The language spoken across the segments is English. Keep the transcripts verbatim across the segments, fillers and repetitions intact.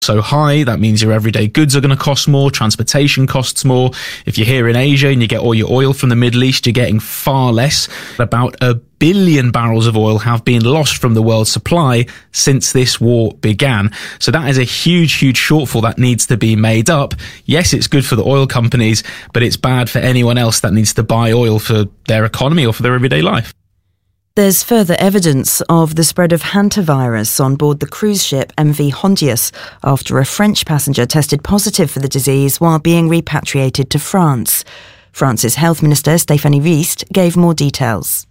so high, that means your everyday goods are going to cost more, transportation costs more. If you're here in Asia and you get all your oil from the Middle East, you're getting far less. About a billion barrels of oil have been lost from the world's supply since this war began. So that is a huge, huge shortfall that needs to be made up. Yes, it's good for the oil companies, but it's bad for anyone else that needs to buy oil for their economy or for their everyday life. There's further evidence of the spread of hantavirus on board the cruise ship M V Hondius after a French passenger tested positive for the disease while being repatriated to France. France's Health Minister Stéphanie Rist gave more details.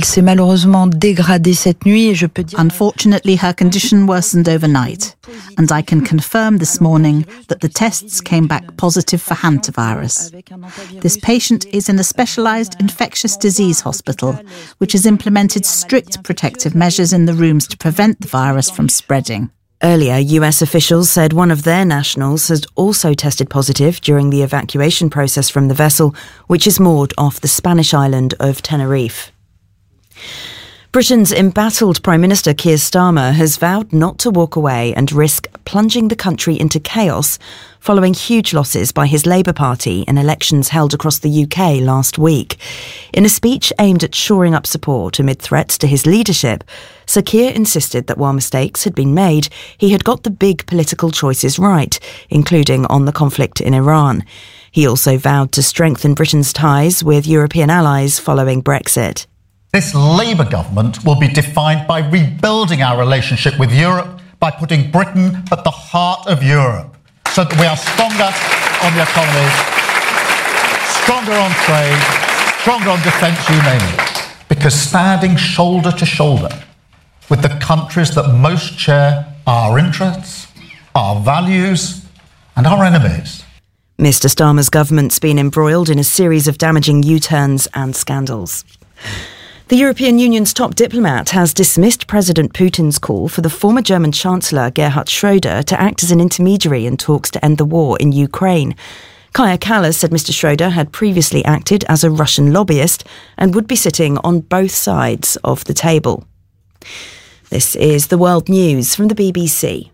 Unfortunately, her condition worsened overnight, and I can confirm this morning that the tests came back positive for hantavirus. This patient is in a specialised infectious disease hospital, which has implemented strict protective measures in the rooms to prevent the virus from spreading. Earlier, U S officials said one of their nationals has also tested positive during the evacuation process from the vessel, which is moored off the Spanish island of Tenerife. Britain's embattled Prime Minister Keir Starmer has vowed not to walk away and risk plunging the country into chaos following huge losses by his Labour Party in elections held across the U K last week. In a speech aimed at shoring up support amid threats to his leadership, Sir Keir insisted that while mistakes had been made, he had got the big political choices right, including on the conflict in Iran. He also vowed to strengthen Britain's ties with European allies following Brexit. This Labour government will be defined by rebuilding our relationship with Europe, by putting Britain at the heart of Europe, so that we are stronger on the economy, stronger on trade, stronger on defence, you name it. Because standing shoulder to shoulder with the countries that most share our interests, our values, and our enemies. Mister Starmer's government's been embroiled in a series of damaging U-turns and scandals. The European Union's top diplomat has dismissed President Putin's call for the former German Chancellor Gerhard Schröder to act as an intermediary in talks to end the war in Ukraine. Kaja Kallas said Mister Schröder had previously acted as a Russian lobbyist and would be sitting on both sides of the table. This is the World News from the B B C.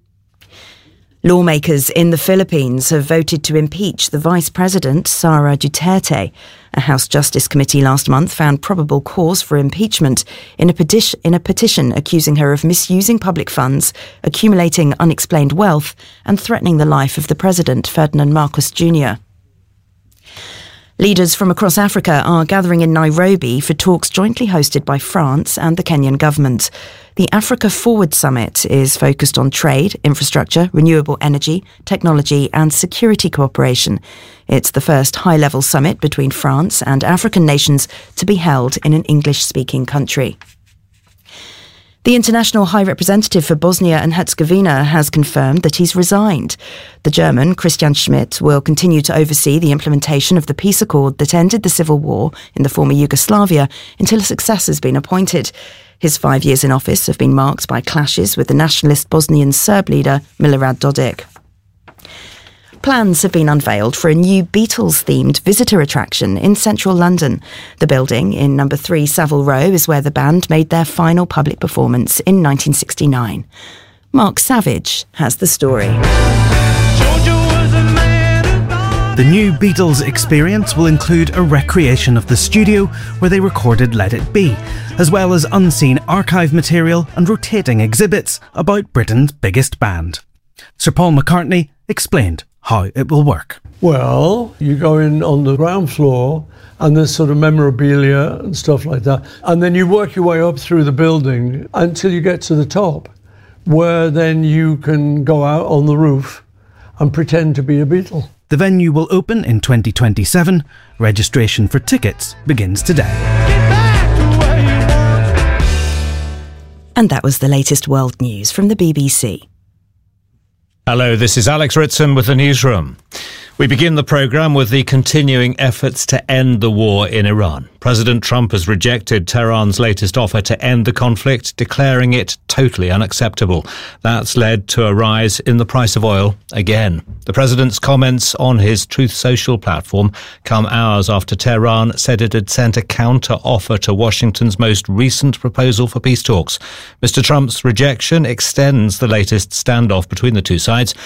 Lawmakers in the Philippines have voted to impeach the Vice President, Sara Duterte. A House Justice Committee last month found probable cause for impeachment in a, petition, in a petition accusing her of misusing public funds, accumulating unexplained wealth, and threatening the life of the President, Ferdinand Marcos Junior Leaders from across Africa are gathering in Nairobi for talks jointly hosted by France and the Kenyan government. The Africa Forward Summit is focused on trade, infrastructure, renewable energy, technology and security cooperation. It's the first high-level summit between France and African nations to be held in an English-speaking country. The International High Representative for Bosnia and Herzegovina has confirmed that he's resigned. The German, Christian Schmidt, will continue to oversee the implementation of the peace accord that ended the civil war in the former Yugoslavia until a successor has been appointed. His five years in office have been marked by clashes with the nationalist Bosnian Serb leader Milorad Dodik. Plans have been unveiled for a new Beatles-themed visitor attraction in central London. The building in number three Savile Row is where the band made their final public performance in nineteen sixty-nine. Mark Savage has the story. The new Beatles experience will include a recreation of the studio where they recorded Let It Be, as well as unseen archive material and rotating exhibits about Britain's biggest band. Sir Paul McCartney explained how it will work. Well, you go in on the ground floor and there's sort of memorabilia and stuff like that. And then you work your way up through the building until you get to the top, where then you can go out on the roof and pretend to be a Beatle. The venue will open in twenty twenty-seven. Registration for tickets begins today. And that was the latest world news from the B B C. Hello, this is Alex Ritson with the newsroom. We begin the programme with the continuing efforts to end the war in Iran. President Trump has rejected Tehran's latest offer to end the conflict, declaring it totally unacceptable. That's led to a rise in the price of oil again. The president's comments on his Truth Social platform come hours after Tehran said it had sent a counter-offer to Washington's most recent proposal for peace talks. Mister Trump's rejection extends the latest standoff between the two sides